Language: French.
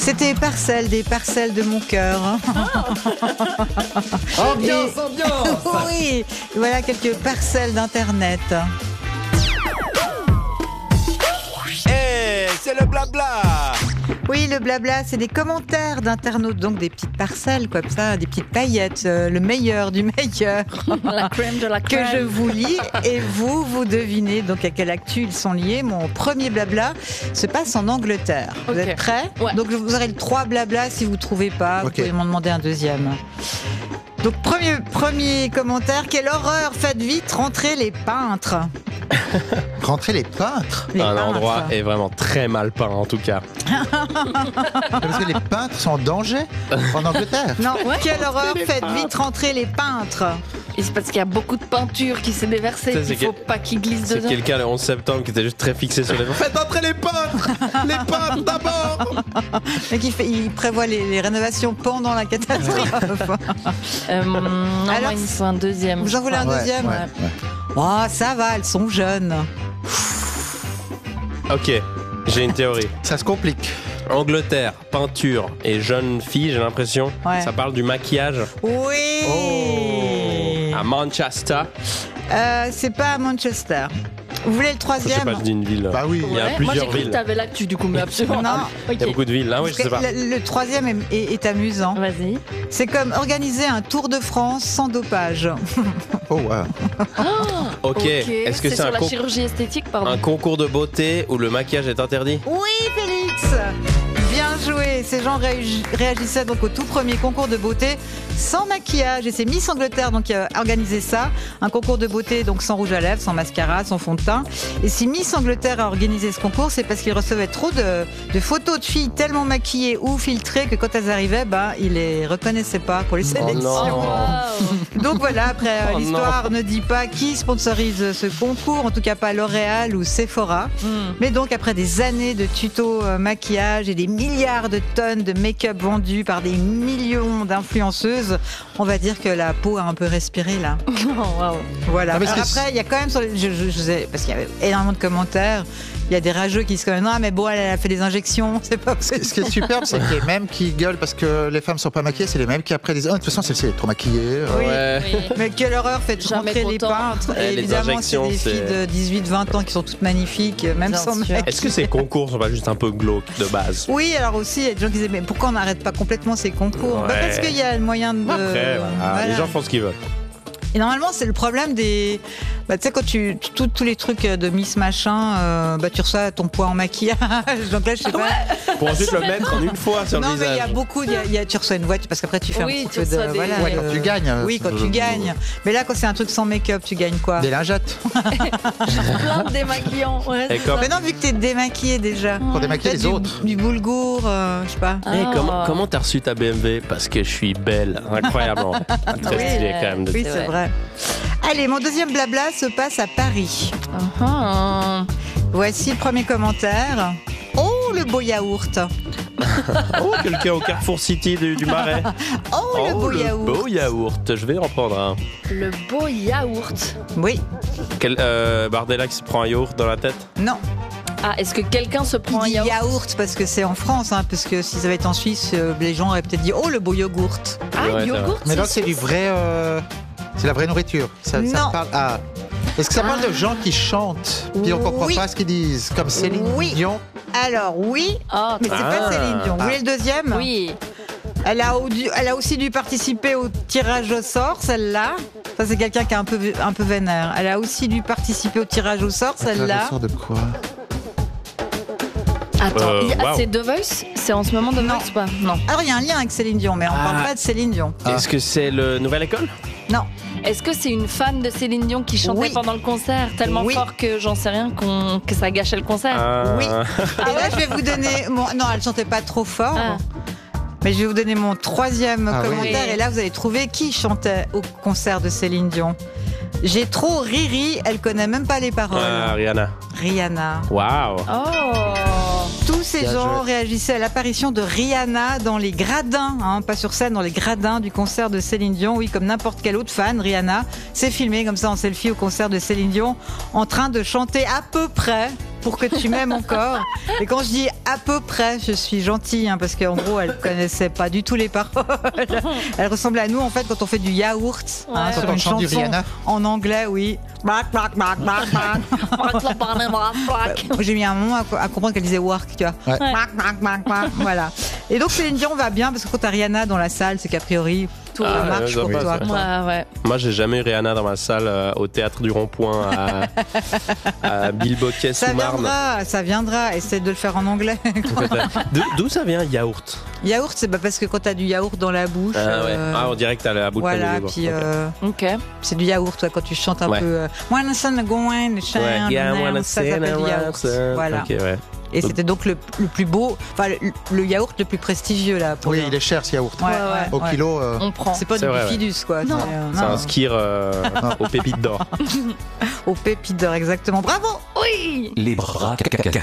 C'était Parcelles, des parcelles de mon cœur. Ambiance, ambiance. Oui, voilà quelques parcelles d'internet. Hey, c'est le blabla. Oui, le blabla, c'est des commentaires d'internautes, donc des petites parcelles, comme ça, des petites paillettes, le meilleur du meilleur. La crème de la crème. Que je vous lis et vous devinez donc à quelle actu ils sont liés. Mon premier blabla se passe en Angleterre. Vous êtes prêts ? Ouais. Donc vous aurez le 3 blabla. Si vous ne trouvez pas, vous pouvez m'en demander un deuxième. Donc premier commentaire, quelle horreur, faites vite rentrer les peintres. Rentrer les peintres. Un endroit est vraiment très mal peint en tout cas. Parce que les peintres sont en danger en Angleterre. Non, quelle horreur, faites vite rentrer les peintres. Et c'est parce qu'il y a beaucoup de peinture qui s'est déversée. Ça, Il faut pas qu'il glisse C'est dedans. quelqu'un le 11 septembre qui était juste très fixé sur les... Faites entrer les peintres. Les peintres d'abord. Donc il prévoit les rénovations pendant la catastrophe. Non, Alors, moi, il me faut un deuxième. Vous en voulez un deuxième ? Ouais. Oh, ça va, elles sont jeunes. Ok, j'ai une théorie. Ça se complique. Angleterre, peinture et jeune fille, j'ai l'impression. Ouais. Ça parle du maquillage. Oui. À Manchester. C'est pas à Manchester. Vous voulez le Je sais troisième ? pas, je dis une ville. Bah oui. Il y a Ouais, moi, j'ai plusieurs cru que villes. t'avais l'actu du coup, mais absolument. Non. Ok. Il y a beaucoup de villes. Ah oui, je sais pas. Le troisième est amusant. Vas-y. C'est comme organiser un Tour de France sans dopage. Oh wow. Ok. Est-ce que c'est sur un, la chirurgie esthétique, pardon. un concours de beauté où le maquillage est interdit? Oui, Félix. Bien joué. Ces gens réagissaient donc au tout premier concours de beauté sans maquillage. Et c'est Miss Angleterre donc, qui a organisé ça. Un concours de beauté donc sans rouge à lèvres, sans mascara, sans fond de teint. Et si Miss Angleterre a organisé ce concours, c'est parce qu'il recevait trop de photos de filles tellement maquillées ou filtrées que quand elles arrivaient, ils les reconnaissaient pas pour les sélections. non. Wow. Donc voilà, après Oh l'histoire ne dit pas qui sponsorise ce concours, en tout cas pas L'Oréal ou Sephora. Mais donc après des années de tutos maquillage et des milliards de tonnes de make-up vendus par des millions d'influenceuses, on va dire que la peau a un peu respiré là. Oh, wow. Voilà. Ah, parce Alors que après, il y a quand même sur je sais, parce qu'il y avait énormément de commentaires. Il y a des rageux qui se disent non mais bon elle a fait des injections, c'est pas possible. Ce qui est superbe, c'est que les mêmes qui gueulent parce que les femmes sont pas maquillées, c'est les mêmes qui après disent oh, de toute façon celle-ci elle est trop maquillée. Oui. Ouais. Oui. Mais quelle horreur, faites Jamais rentrer les content. peintres. Ouais, Et les évidemment, c'est injections, des filles c'est- de 18-20 ans qui sont toutes magnifiques, même Bien sans sûr. maquillage. Est-ce que ces concours sont pas juste un peu glauques de base? Oui, alors aussi, il y a des gens qui disaient mais pourquoi on n'arrête pas complètement ces concours ? Ouais. Parce qu'il y a le moyen de... Après, voilà. voilà. Les gens font ce qu'ils veulent. Et normalement, c'est le problème des... tu sais, quand tous les trucs de Miss Machin, tu reçois ton poids en maquillage. Donc là, je sais pas... Pour ensuite le mettre en une fois sur Non, le mais il y a visage. beaucoup... tu reçois une voiture, parce qu'après, tu fais Oui, un petit tu peu de... reçois des- Voilà, Ouais, quand tu gagnes. Oui, quand tu gagnes. Mais là, quand c'est un truc sans make-up, tu gagnes quoi ? Des lingettes Plein de démaquillants. Ouais, Et c'est comme- ça. Mais non, vu que t'es démaquillée déjà. pour démaquiller Peut-être les autres. du boulgour, je sais pas. Eh, Ah. comment t'as reçu ta BMW? Parce que je suis belle. Incroyablement. Très Oui. stylé quand même. Oui, C'est c'est vrai. Allez, mon deuxième blabla se passe à Paris. Ah. Voici le premier commentaire. Oh, le beau yaourt. Oh, quelqu'un au Carrefour City du Marais. Oh, le beau yaourt. beau yaourt. Je vais en prendre un. Le beau yaourt. Oui, Bardella qui se prend un yaourt dans la tête. non. Ah, est-ce que quelqu'un se Il prend un dit yaourt? yaourt parce que c'est en France, hein, parce que si ça avait été en Suisse, les gens auraient peut-être dit oh, le beau yogourt. Ah, Ouais, yogourt. Mais donc c'est du suisse. vrai. C'est la vraie nourriture. Ça Non. parle. Ah. Est-ce que ça parle de gens qui chantent puis on comprend Oui. pas ce qu'ils disent comme Céline Oui. Dion? Alors, oui, Ah, mais c'est pas Céline Dion. Vous voulez le deuxième ? oui. Elle a aussi dû participer au tirage au sort, celle-là. Ça, c'est quelqu'un qui est un peu vénère. Elle a aussi dû participer au tirage au sort, Ça celle-là. ressort de quoi? Attends, wow. c'est The Voice? C'est en ce moment The Non. Voice ou pas? Non. Alors, il y a un lien avec Céline Dion, mais on parle pas de Céline Dion. Est-ce que c'est le Nouvelle École? Non. Est-ce que c'est une fan de Céline Dion qui chantait Oui. pendant le concert tellement Oui. fort que j'en sais rien que ça gâchait le concert? Oui. Et là, je vais vous donner... Non, elle chantait pas trop fort. Ah. Mais je vais vous donner mon troisième Ah oui. commentaire. Et là, vous allez trouver qui chantait au concert de Céline Dion. J'ai trop riri, elle connaît même pas les paroles. Rihanna. Rihanna. Waouh. Oh. Tous ces Bien gens joué. réagissaient à l'apparition de Rihanna dans les gradins, pas sur scène, dans les gradins du concert de Céline Dion. Oui, comme n'importe quel autre fan, Rihanna s'est filmée comme ça en selfie au concert de Céline Dion, en train de chanter à peu près pour que tu m'aimes encore. Et quand je dis à peu près, je suis gentille, hein, parce qu'en gros, elle connaissait pas du tout les paroles. Elle ressemble à nous, en fait, quand on fait du yaourt, Ouais. sur Quand on une chante du chanson Rihanna. en anglais, oui. Black, black, black, black, black. J'ai mis un moment à comprendre qu'elle disait work, tu vois. Ouais. Black, black, black, black. Voilà. Et donc Céline Dion va bien, parce que quand t'as Rihanna dans la salle, c'est qu'a priori, tout Ah, marche ouais, pour ça toi. passe, quoi. Ouais. Moi, j'ai jamais eu Rihanna dans ma salle au théâtre du Rond-Point à Bilboquet sous Marne. Ça viendra. Essaie de le faire en anglais. D'où ça vient, yaourt? Yaourt, c'est parce que quand t'as du yaourt dans la bouche. Ah ouais. On dirait que t'as la bouche Voilà, pleine de puis Ok. Ok. c'est du yaourt, toi, quand tu chantes un Ouais. peu. Wanna send go and Ouais, yeah, I wanna ça s'appelle du yaourt. Voilà. Ok, ouais. Et c'était donc le plus beau, enfin le yaourt le plus prestigieux là. Pour Oui, il est cher ce yaourt. Ouais, Ouais, Au ouais. kilo. On prend. C'est pas C'est du vrai, ouais. bifidus quoi. Non. C'est un skir aux pépites d'or. Au pépites d'or, exactement. Bravo. Oui. Les bras cassés.